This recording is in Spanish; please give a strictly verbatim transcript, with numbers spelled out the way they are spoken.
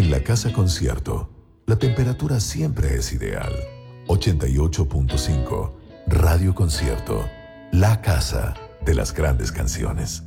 En la Casa Concierto, la temperatura siempre es ideal. ochenta y ocho punto cinco Radio Concierto, la casa de las grandes canciones.